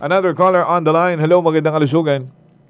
Another caller on the line. Hello, magandang kalusugan.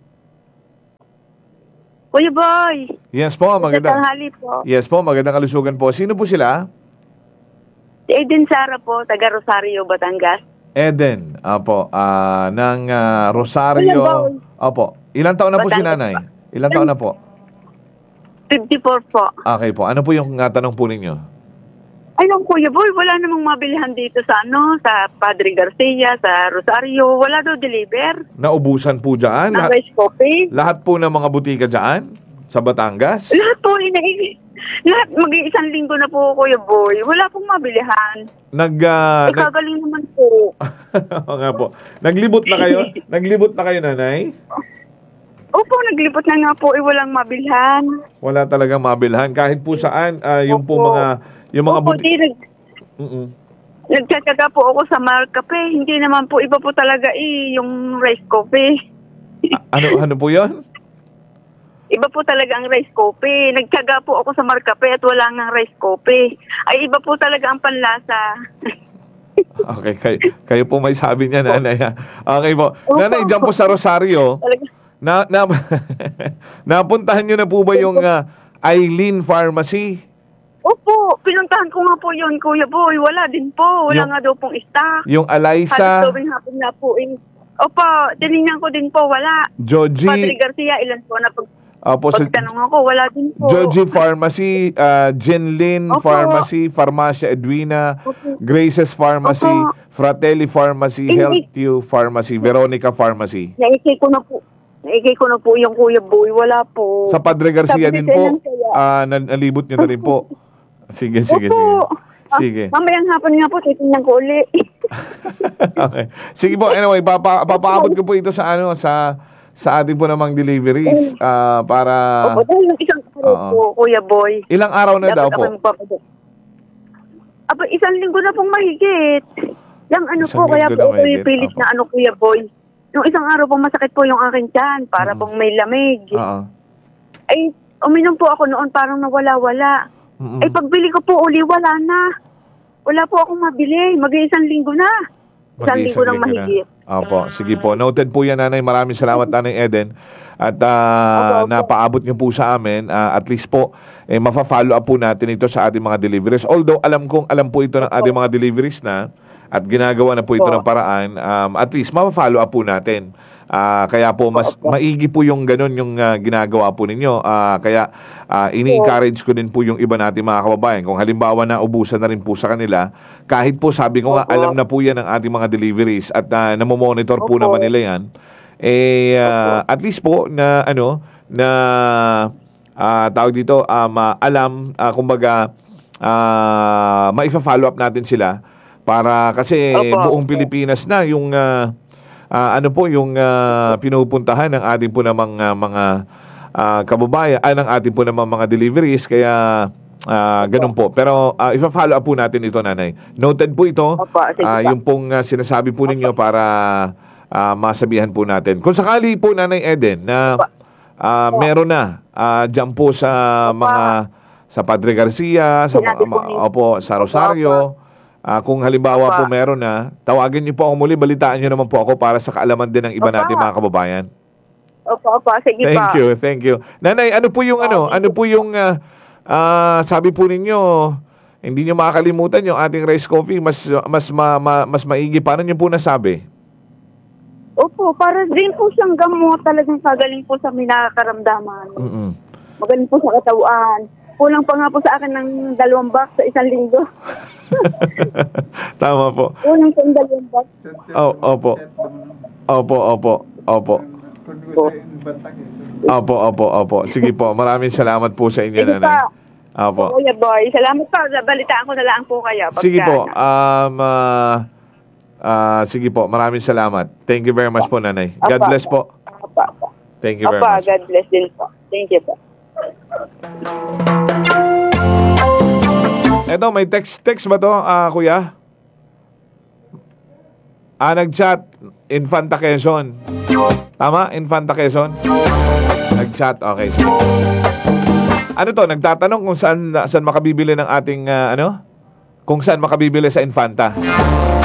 Kuya Boy. Yes po, magandang. Tanghali po. Yes po, magandang kalusugan po. Sino po sila? Si Eden Sara po, taga Rosario, Batangas. Eden, opo, ng Rosario. Hello, Opo, ilang taon na po si Batangas nanay? po. Ilang taon na po? 54 po. Okay po, ano po yung tanong po ninyo? Ayun, Kuya Boy, wala namang mabilihan dito sa sa Padre Garcia, sa Rosario. Wala daw deliver. Naubusan po dyan? Ng rice coffee. Lahat po ng mga butika dyan? Sa Batangas? Lahat po, lahat, mag-iisang linggo na po, Kuya Boy. Wala pong mabilihan. Ikagaling naman po. Oo nga po. Naglibot na kayo? Naglibot na kayo, nanay? Opo, naglipot na nga po, walang mabilhan. Wala talagang mabilhan. Kahit po saan, yung po yung mga Opo, nagtsatsaga po ako sa Marcape. Hindi naman po, iba po talaga yung rice coffee. ano po yun? Iba po talaga ang rice coffee. Nagtsaga po ako sa Marcape at wala nga rice coffee. Ay, iba po talaga ang panlasa. Okay, kayo po may sabi niya, nanay. Okay po. Nanay, dyan po sa Rosario, napuntahan niyo na po ba yung Eileen Pharmacy? Opo, pinuntahan ko nga po yun, Kuya Boy. Wala din po. Wala nga daw pong stock. Yung Eliza? Halos gawing hapon na po. Opo, tinignan ko din po, wala. Joji? Padre Garcia, ilan po na pagtanong ako, wala din po. Joji Pharmacy, Jenlyn Pharmacy, Farmacia Edwina, Graces Pharmacy, Fratelli Pharmacy, Healthview Pharmacy, Veronica Pharmacy. Naikay ko na po yung Kuya Boy, wala po. Sa Padre Garcia din po, nalibot nyo na rin po. Sige. Sige. Mamayang hapon nga po, titingnan ko uli. Okay. Sige po, anyway, papaabot ko po ito sa ating po namang deliveries para... Opo, dahil yung isang araw po, Kuya Boy. Ilang araw na daw po? Isang linggo na pong mahigit. Yung po, kaya po ito yung pilit na Kuya Boy. Yung isang araw pong masakit po yung aking tiyan, para pong may lamig. Ay, uminom po ako noon, parang nawala-wala. Ay, pagbili ko po uli, wala na. Wala po akong mabili. Mag-iisang linggo na. Isang linggo nang mahigit. Opo, sige po. Noted po yan, nanay. Maraming salamat, Nanay Eden. At napaabot niyo po sa amin. At least po, mafa-follow up po natin ito sa ating mga deliveries. Although, alam po ito ng ating mga deliveries na at ginagawa na po ito ng paraan, at least mafa-follow up po natin. Kaya po mas maigi po yung ganun yung ginagawa po ninyo. Kaya ini-encourage ko din po yung iba natin mga kababayan. Kung halimbawa na ubusan na rin po sa kanila, kahit po sabi ko nga alam na po yan ng ating mga deliveries at namomonitor po naman nila yan, at least po na tawag dito, alam, kumbaga maifa-follow up natin sila para kasi buong Pilipinas na yung yung pinupuntahan ng ating po namang mga kababayan, ng ating po namang mga deliveries, kaya ganun po. Pero ifa-follow up po natin ito, nanay. Noted po ito, yung pong sinasabi po ninyo para masabihan po natin. Kung sakali po, Nanay Eden, na meron na dyan po sa Padre Garcia, sa Rosario, kung halimbawa po meron na, tawagin niyo po ako muli, balitaan niyo naman po ako para sa kaalaman din ng iba natin mga kababayan. Opo, sige pa. Thank you. Nanay, ano po yung sabi po ninyo, hindi niyo makakalimutan yung ating rice coffee, mas maigi. Paano niyo po nasabi? Opo, para din po siyang gamot, talagang kagaling po sa minakaramdaman. Magaling po sa katawan. Kulang pa nga po sa akin ng 2 box sa isang linggo. Tama po. Kulang po yung 2 box. Opo. Sige po, maraming salamat po sa inyo, nanay. Opo. Kuya Boy, salamat po. Balitaan ko na lang po kayo. Sige po. Sige po, maraming salamat. Thank you very much po, nanay. God bless po. Thank you very much. God bless din po. Thank you po. Eto, may text ba to, kuya? Nag-chat, Infanta Quezon. Tama? Infanta Quezon? Nag-chat, okay. Ano to, nagtatanong kung saan makabibili ng ating, kung saan makabibili sa Infanta.